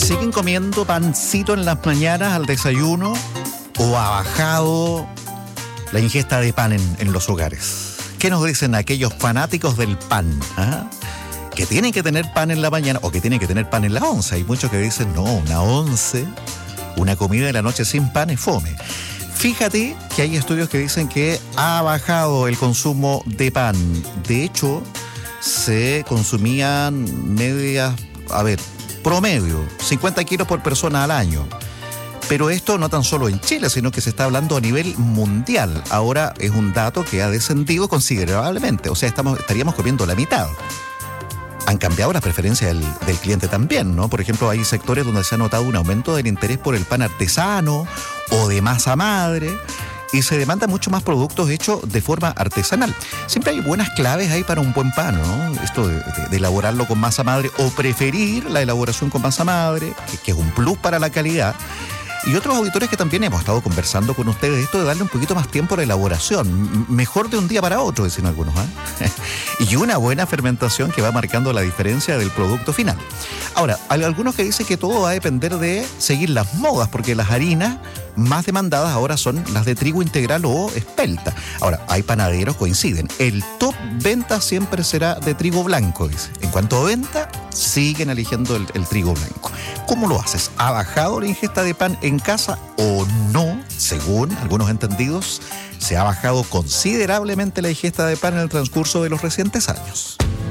¿Siguen comiendo pancito en las mañanas al desayuno o ha bajado la ingesta de pan en los hogares? ¿Qué nos dicen aquellos fanáticos del pan? ¿Ah? Que tienen que tener pan en la mañana o que tienen que tener pan en la once. Hay muchos que dicen, no, una once, una comida de la noche sin pan es fome. Fíjate que hay estudios que dicen que ha bajado el consumo de pan. De hecho, se consumían promedio, 50 kilos por persona al año. Pero esto no tan solo en Chile, sino que se está hablando a nivel mundial. Ahora es un dato que ha descendido considerablemente. O sea, estaríamos comiendo la mitad. Han cambiado las preferencias del cliente también, ¿no? Por ejemplo, hay sectores donde se ha notado un aumento del interés por el pan artesano o de masa madre y se demanda mucho más productos hechos de forma artesanal. Siempre hay buenas claves ahí para un buen pan, ¿no? Esto de elaborarlo con masa madre o preferir la elaboración con masa madre, que es un plus para la calidad. Y otros auditores que también hemos estado conversando con ustedes, esto de darle un poquito más tiempo a la elaboración, mejor de un día para otro, dicen algunos, ¿eh? Y una buena fermentación que va marcando la diferencia del producto final. Ahora, hay algunos que dicen que todo va a depender de seguir las modas, porque las harinas más demandadas ahora son las de trigo integral o espelta. Ahora, hay panaderos, coinciden. El top venta siempre será de trigo blanco, dice. En cuanto a venta, siguen eligiendo el trigo blanco. ¿Cómo lo haces? ¿Ha bajado la ingesta de pan en casa o no? Según algunos entendidos, se ha bajado considerablemente la ingesta de pan en el transcurso de los recientes años.